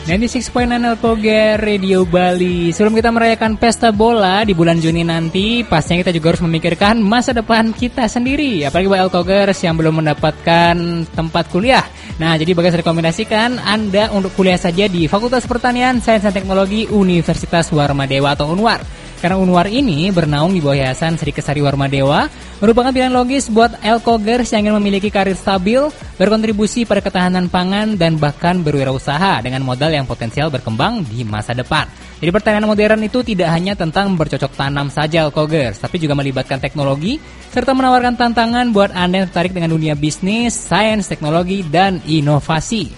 96.9 Alkoger Radio Bali. Sebelum kita merayakan pesta bola di bulan Juni nanti, pastinya kita juga harus memikirkan masa depan kita sendiri. Apalagi buat Alkogers yang belum mendapatkan tempat kuliah. Nah, jadi Bagas rekomendasikan Anda untuk kuliah saja di Fakultas Pertanian, Sains dan Teknologi Universitas Warmadewa atau UNWAR. Karena UNWAR ini bernaung di bawah Yayasan Sri Kesari Warmadewa, merupakan pilihan logis buat Alkogers yang ingin memiliki karir stabil, berkontribusi pada ketahanan pangan, dan bahkan berwirausaha dengan modal yang potensial berkembang di masa depan. Jadi pertanian modern itu tidak hanya tentang bercocok tanam saja Alkogers, tapi juga melibatkan teknologi, serta menawarkan tantangan buat Anda yang tertarik dengan dunia bisnis, sains, teknologi, dan inovasi.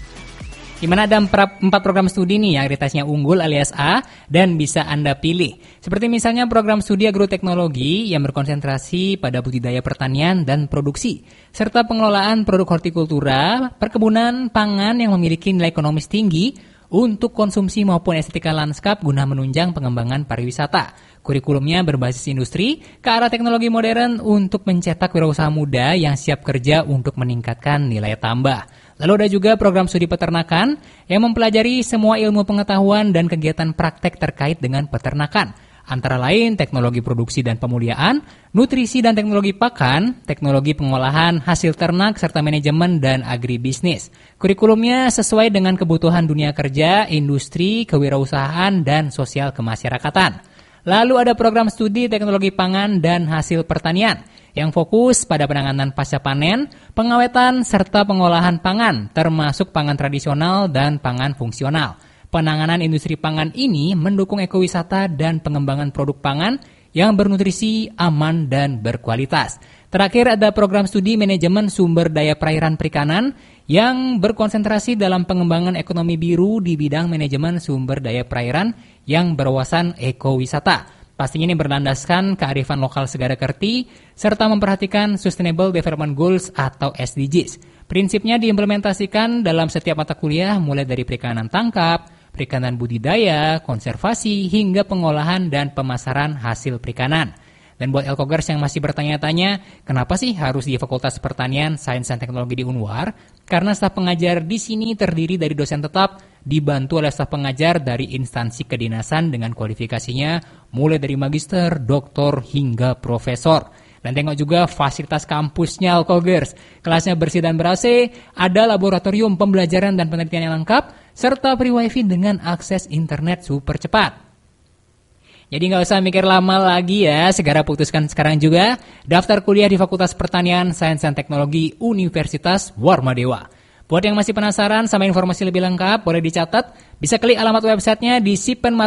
Di mana ada 4 program studi nih yang akreditasinya unggul alias A dan bisa Anda pilih. Seperti misalnya program studi agroteknologi yang berkonsentrasi pada budidaya pertanian dan produksi, serta pengelolaan produk hortikultura, perkebunan, pangan yang memiliki nilai ekonomis tinggi untuk konsumsi maupun estetika lanskap guna menunjang pengembangan pariwisata. Kurikulumnya berbasis industri ke arah teknologi modern untuk mencetak wirausaha muda yang siap kerja untuk meningkatkan nilai tambah. Lalu ada juga program studi peternakan yang mempelajari semua ilmu pengetahuan dan kegiatan praktek terkait dengan peternakan. Antara lain teknologi produksi dan pemuliaan, nutrisi dan teknologi pakan, teknologi pengolahan hasil ternak, serta manajemen dan agribisnis. Kurikulumnya sesuai dengan kebutuhan dunia kerja, industri, kewirausahaan, dan sosial kemasyarakatan. Lalu ada program studi teknologi pangan dan hasil pertanian yang fokus pada penanganan pasca panen, pengawetan, serta pengolahan pangan, termasuk pangan tradisional dan pangan fungsional. Penanganan industri pangan ini mendukung ekowisata dan pengembangan produk pangan yang bernutrisi, aman, dan berkualitas. Terakhir ada program studi manajemen sumber daya perairan perikanan yang berkonsentrasi dalam pengembangan ekonomi biru di bidang manajemen sumber daya perairan yang berwawasan ekowisata. Pastinya ini berlandaskan kearifan lokal Segara Kerti, serta memperhatikan Sustainable Development Goals atau SDGs. Prinsipnya diimplementasikan dalam setiap mata kuliah mulai dari perikanan tangkap, perikanan budidaya, konservasi, hingga pengolahan dan pemasaran hasil perikanan. Dan buat Alkogers yang masih bertanya-tanya, kenapa sih harus di Fakultas Pertanian, Sains dan Teknologi di UNWAR? Karena staf pengajar di sini terdiri dari dosen tetap, dibantu oleh staf pengajar dari instansi kedinasan dengan kualifikasinya mulai dari magister, doktor, hingga profesor. Dan tengok juga fasilitas kampusnya Alkogers. Kelasnya bersih dan ber-AC, ada laboratorium pembelajaran dan penelitian yang lengkap, serta free wifi dengan akses internet super cepat. Jadi nggak usah mikir lama lagi ya, segera putuskan sekarang juga daftar kuliah di Fakultas Pertanian, Sains dan Teknologi Universitas Warmadewa. Buat yang masih penasaran sama informasi lebih lengkap, boleh dicatat, bisa klik alamat websitenya di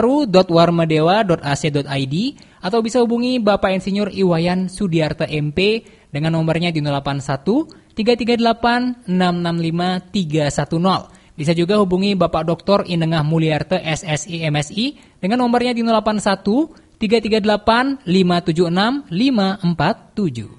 sipenmaru.warmadewa.ac.id atau bisa hubungi Bapak Insinyur Iwayan Sudiarta MP dengan nomornya di 081 338 665 310. Bisa juga hubungi Bapak Dr. Inengah Mulyarte SSI MSI dengan nomornya di 081 338 576 547.